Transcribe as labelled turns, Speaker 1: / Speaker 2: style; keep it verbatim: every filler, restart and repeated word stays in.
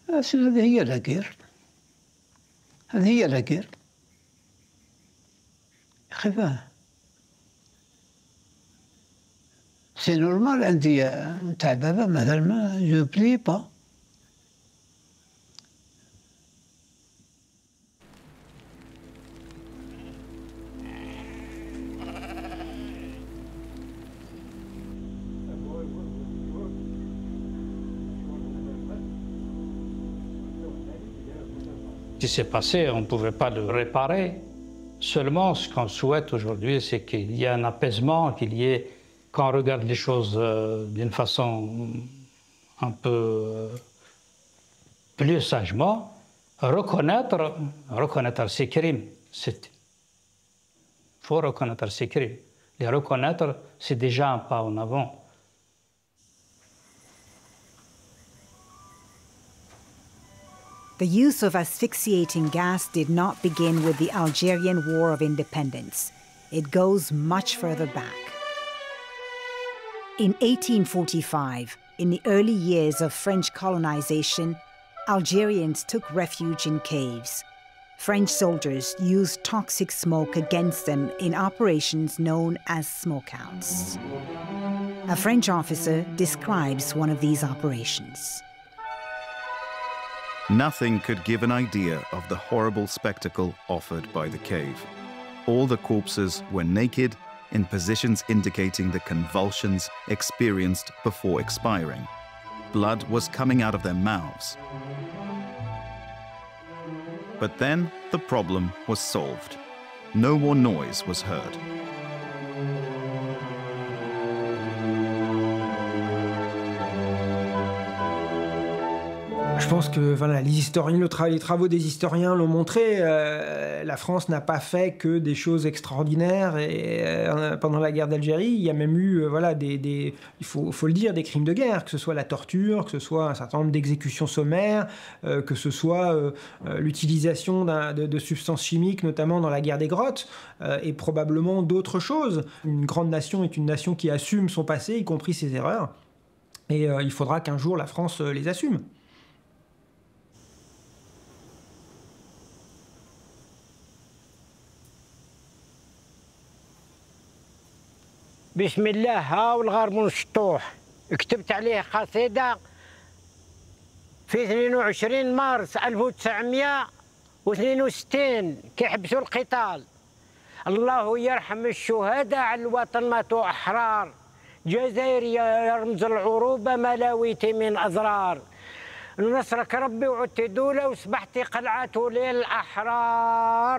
Speaker 1: هذه هي لاكير، هذه هي لاكير. خفاه سي نورمال عندي تاع بابا مثلا ما جو بلي با.
Speaker 2: Ce qui s'est passé, on ne pouvait pas le réparer. Seulement, ce qu'on souhaite aujourd'hui, c'est qu'il y ait un apaisement, qu'il y ait, quand on regarde les choses euh, d'une façon un peu euh, plus sagement, reconnaître, reconnaître ces crimes. Il faut reconnaître ces crimes. Les reconnaître, c'est déjà un pas en avant.
Speaker 3: The use of asphyxiating gas did not begin with the Algerian War of Independence. It goes much further back. In eighteen forty-five, in the early years of French colonization, Algerians took refuge in caves. French soldiers used toxic smoke against them in operations known as smokeouts. A French officer describes one of these operations.
Speaker 4: Nothing could give an idea of the horrible spectacle offered by the cave. All the corpses were naked, in positions indicating the convulsions experienced before expiring. Blood was coming out of their mouths. But then the problem was solved. No more noise was heard.
Speaker 5: Je pense que voilà, les, historiens, le tra les travaux des historiens l'ont montré, euh, la France n'a pas fait que des choses extraordinaires et, euh, pendant la guerre d'Algérie. Il y a même eu, euh, voilà, des, des, il faut, faut le dire, des crimes de guerre, que ce soit la torture, que ce soit un certain nombre d'exécutions sommaires, euh, que ce soit euh, euh, l'utilisation de, de substances chimiques, notamment dans la guerre des grottes, euh, et probablement d'autres choses. Une grande nation est une nation qui assume son passé, y compris ses erreurs, et euh, il faudra qu'un jour la France euh, les assume.
Speaker 6: بسم الله ها والغرب الشطوح كتبت عليه قصيدة في اثنين وعشرين مارس ألف وتسعمائة واثنين وستين كيحبسوا القتال. الله يرحم الشهداء على الوطن ماتوا أحرار، جزائري يرمز العروبة ملاويتي من أضرار. نصرك ربي وعدت دولة وصبحتي قلعة للأحرار.